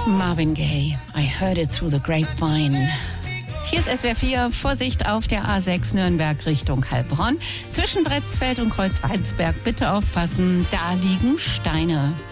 Marvin Gaye, I heard it through the grapevine. Hier ist SWR 4, Vorsicht auf der A6 Nürnberg Richtung Heilbronn. Zwischen Bretzfeld und Kreuzweinsberg bitte aufpassen, da liegen Steine.